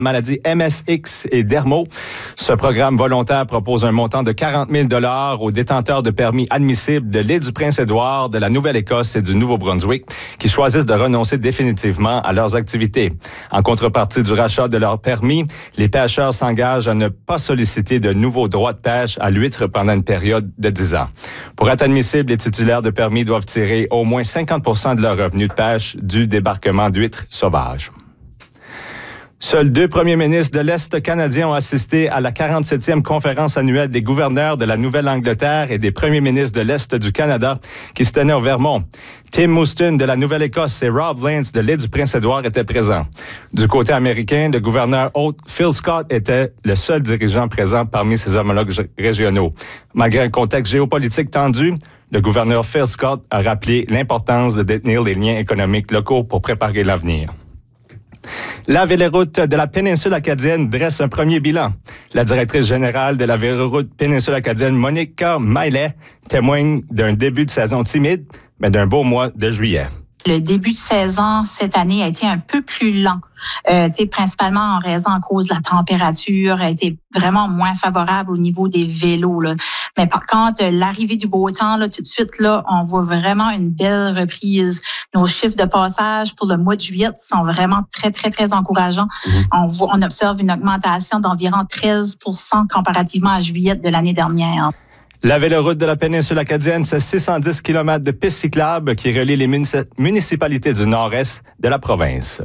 maladies MSX et Dermo. Ce programme volontaire propose un montant de 40 000 $ aux détenteurs de permis admissibles de l'île du Prince-Édouard, de la Nouvelle-Écosse et du Nouveau-Brunswick qui choisissent de renoncer définitivement à leurs activités. En contrepartie du rachat de leur permis, les pêcheurs s'engagent à ne pas solliciter de nouveaux droits de pêche à l'huître pendant une période de 10 ans. Pour être admissibles, les titulaires de permis doivent tirer au moins 50 % de leurs revenus de pêche du débarquement d'huîtres sauvages. Seuls 2 premiers ministres de l'Est canadien ont assisté à la 47e conférence annuelle des gouverneurs de la Nouvelle-Angleterre et des premiers ministres de l'Est du Canada qui se tenait au Vermont. Tim Mouston de la Nouvelle-Écosse et Rob Lance de l'île du Prince-Édouard étaient présents. Du côté américain, le gouverneur hôte Phil Scott était le seul dirigeant présent parmi ses homologues régionaux. Malgré un contexte géopolitique tendu, le gouverneur Phil Scott a rappelé l'importance de détenir les liens économiques locaux pour préparer l'avenir. La Véloroute de la péninsule acadienne dresse un premier bilan. La directrice générale de la Véloroute péninsule acadienne, Monica Maillet, témoigne d'un début de saison timide, mais d'un beau mois de juillet. Le début de saison cette année a été un peu plus lent, principalement en raison à cause de la température, a été vraiment moins favorable au niveau des vélos. Là. Mais par contre, l'arrivée du beau temps, là, tout de suite, là, on voit vraiment une belle reprise. Nos chiffres de passage pour le mois de juillet sont vraiment très, très, très encourageants. On observe une augmentation d'environ 13 % comparativement à juillet de l'année dernière. La Véloroute de la péninsule acadienne, c'est 610 km de pistes cyclables qui relient les municipalités du nord-est de la province.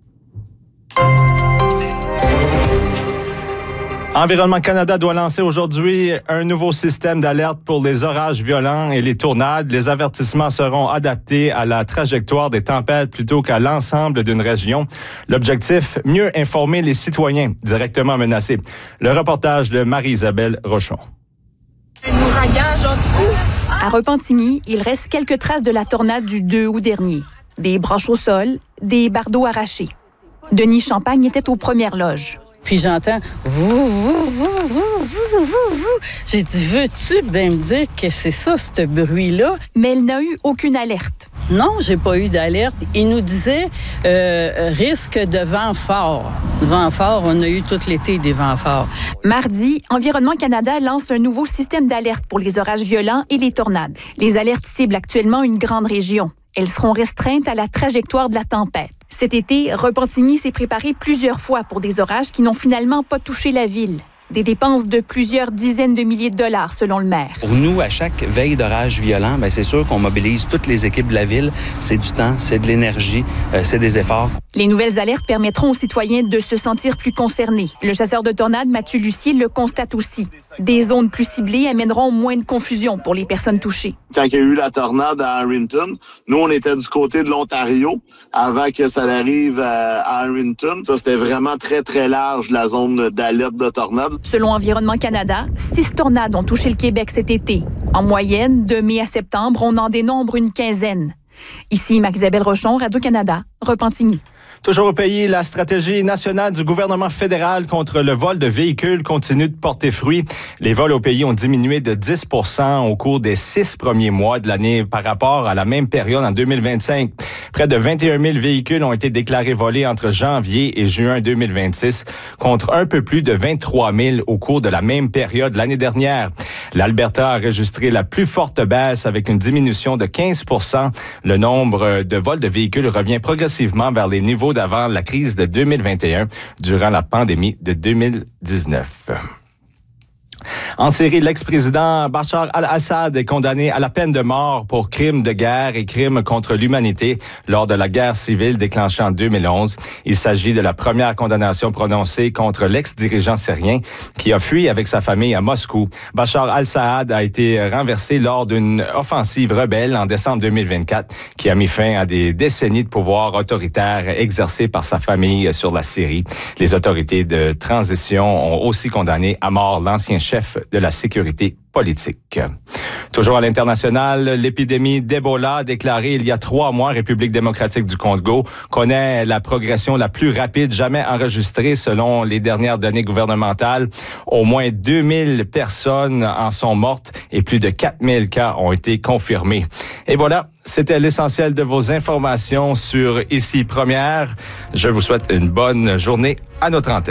Environnement Canada doit lancer aujourd'hui un nouveau système d'alerte pour les orages violents et les tornades. Les avertissements seront adaptés à la trajectoire des tempêtes plutôt qu'à l'ensemble d'une région. L'objectif, mieux informer les citoyens directement menacés. Le reportage de Marie-Isabelle Rochon. À Repentigny, il reste quelques traces de la tornade du 2 août dernier. Des branches au sol, des bardeaux arrachés. Denis Champagne était aux premières loges. Puis j'entends « vous. J'ai dit « veux-tu bien me dire que c'est ça, ce bruit-là? » Mais elle n'a eu aucune alerte. Non, j'ai pas eu d'alerte. Il nous disait risque de vent fort. Vent fort, on a eu tout l'été des vents forts. Mardi, Environnement Canada lance un nouveau système d'alerte pour les orages violents et les tornades. Les alertes ciblent actuellement une grande région. Elles seront restreintes à la trajectoire de la tempête. Cet été, Repentigny s'est préparé plusieurs fois pour des orages qui n'ont finalement pas touché la ville. Des dépenses de plusieurs dizaines de milliers de dollars, selon le maire. Pour nous, à chaque veille d'orage violent, c'est sûr qu'on mobilise toutes les équipes de la ville. C'est du temps, c'est de l'énergie, c'est des efforts. Les nouvelles alertes permettront aux citoyens de se sentir plus concernés. Le chasseur de tornades, Mathieu Lucier, le constate aussi. Des zones plus ciblées amèneront moins de confusion pour les personnes touchées. Quand il y a eu la tornade à Harrington, nous, on était du côté de l'Ontario avant que ça arrive à Harrington. Ça, c'était vraiment très, très large, la zone d'alerte de tornade. Selon Environnement Canada, 6 tornades ont touché le Québec cet été. En moyenne, de mai à septembre, on en dénombre une quinzaine. Ici, Marie-Isabelle Rochon, Radio-Canada, Repentigny. Toujours au pays, la stratégie nationale du gouvernement fédéral contre le vol de véhicules continue de porter fruit. Les vols au pays ont diminué de 10 % au cours des 6 premiers mois de l'année par rapport à la même période en 2025. Près de 21 000 véhicules ont été déclarés volés entre janvier et juin 2026, contre un peu plus de 23 000 au cours de la même période l'année dernière. L'Alberta a enregistré la plus forte baisse avec une diminution de 15 %. Le nombre de vols de véhicules revient progressivement vers les niveaux d'avant la crise de 2021, durant la pandémie de 2019. En Syrie, l'ex-président Bachar al-Assad est condamné à la peine de mort pour crimes de guerre et crimes contre l'humanité lors de la guerre civile déclenchée en 2011. Il s'agit de la première condamnation prononcée contre l'ex-dirigeant syrien qui a fui avec sa famille à Moscou. Bachar al-Assad a été renversé lors d'une offensive rebelle en décembre 2024 qui a mis fin à des décennies de pouvoir autoritaire exercé par sa famille sur la Syrie. Les autorités de transition ont aussi condamné à mort l'ancien chef de la sécurité politique. Toujours à l'international, l'épidémie d'Ebola déclarée il y a 3 mois en République démocratique du Congo connaît la progression la plus rapide jamais enregistrée selon les dernières données gouvernementales. Au moins 2000 personnes en sont mortes et plus de 4000 cas ont été confirmés. Et voilà, c'était l'essentiel de vos informations sur Ici Première. Je vous souhaite une bonne journée à notre antenne.